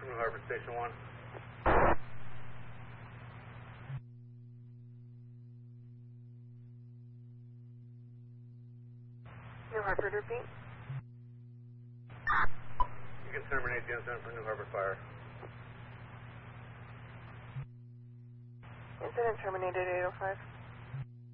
From New Hartford Station 1. New Hartford, repeat. You can terminate the incident for New Hartford Fire. Incident terminated 805.